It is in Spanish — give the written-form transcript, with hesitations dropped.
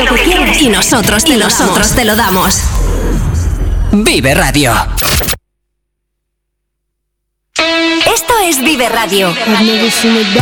y nosotros te lo damos. Vive Radio. Esto es Vive Radio. I've never seen a